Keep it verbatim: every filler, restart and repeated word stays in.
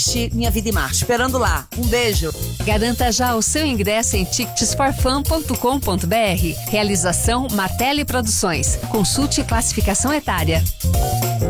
Minha Vida em Marte. Esperando lá. Um beijo. Garanta já o seu ingresso em tickets for fun ponto com ponto br. Realização Martelli Produções. Consulte classificação etária.